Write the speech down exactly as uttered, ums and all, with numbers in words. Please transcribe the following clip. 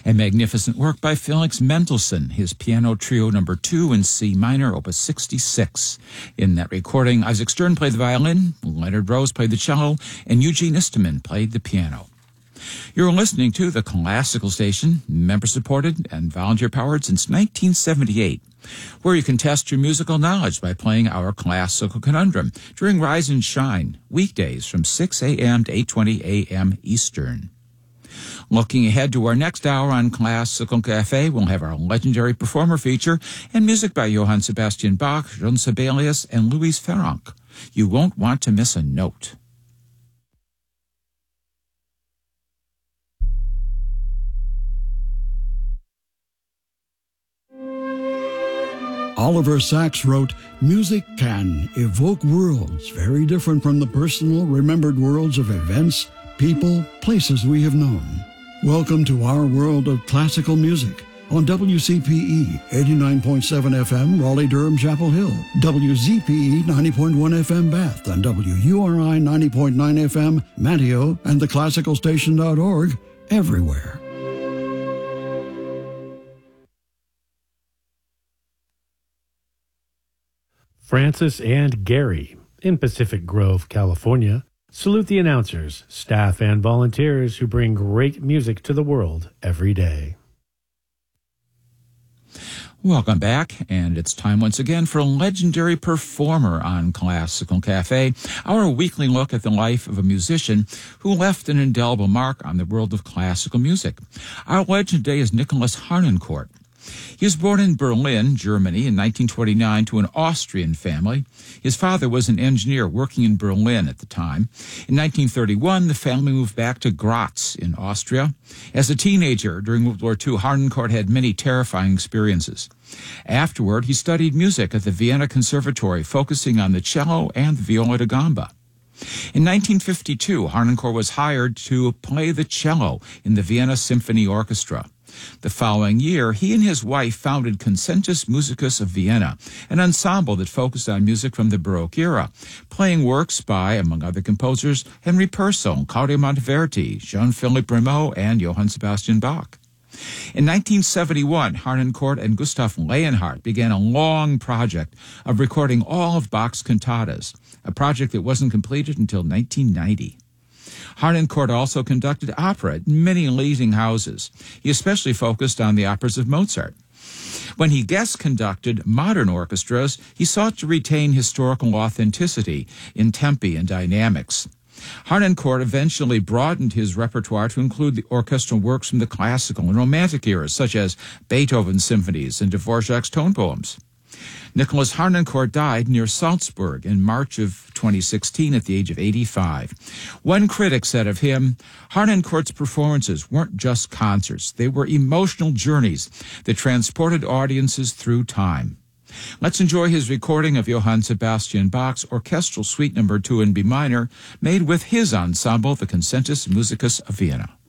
A magnificent work by Felix Mendelssohn, his Piano Trio number two in C minor, opus sixty-six. In that recording, Isaac Stern played the violin, Leonard Rose played the cello, and Eugene Eastman played the piano. You're listening to the Classical Station, member-supported and volunteer-powered since nineteen seventy-eight, where you can test your musical knowledge by playing our Classical Conundrum during Rise and Shine, weekdays from six a.m. to eight twenty a.m. Eastern. Looking ahead to our next hour on Classical Cafe, we'll have our legendary performer feature and music by Johann Sebastian Bach, Jean Sibelius, and Louis Farrenc. You won't want to miss a note. Oliver Sacks wrote, "Music can evoke worlds very different from the personal, remembered worlds of events, people, places we have known." Welcome to our world of classical music on W C P E eighty-nine point seven F M, Raleigh-Durham, Chapel Hill, W Z P E ninety point one F M, Bath, and W U R I ninety point nine F M, Manteo, and the classical station dot org, everywhere. Francis and Gary in Pacific Grove, California, salute the announcers, staff, and volunteers who bring great music to the world every day. Welcome back, and it's time once again for a legendary performer on Classical Cafe, our weekly look at the life of a musician who left an indelible mark on the world of classical music. Our legend today is Nicholas Harnoncourt. He was born in Berlin, Germany, in nineteen twenty-nine to an Austrian family. His father was an engineer working in Berlin at the time. In nineteen thirty-one, the family moved back to Graz in Austria. As a teenager during World War Two, Harnoncourt had many terrifying experiences. Afterward, he studied music at the Vienna Conservatory, focusing on the cello and the viola da gamba. In nineteen fifty-two, Harnoncourt was hired to play the cello in the Vienna Symphony Orchestra. The following year, he and his wife founded Concentus Musicus of Vienna, an ensemble that focused on music from the Baroque era, playing works by, among other composers, Henry Purcell, Claudio Monteverdi, Jean-Philippe Rameau, and Johann Sebastian Bach. In nineteen seventy-one, Harnoncourt and Gustav Leonhardt began a long project of recording all of Bach's cantatas, a project that wasn't completed until nineteen ninety. Harnoncourt also conducted opera at many leading houses. He especially focused on the operas of Mozart. When he guest conducted modern orchestras, he sought to retain historical authenticity in tempi and dynamics. Harnoncourt eventually broadened his repertoire to include the orchestral works from the classical and romantic eras, such as Beethoven's symphonies and Dvorak's tone poems. Nicholas Harnoncourt died near Salzburg in March of twenty sixteen at the age of eighty-five. One critic said of him, Harnoncourt's performances weren't just concerts. They were emotional journeys that transported audiences through time. Let's enjoy his recording of Johann Sebastian Bach's Orchestral Suite number two in B minor, made with his ensemble, the Concentus Musicus of Vienna.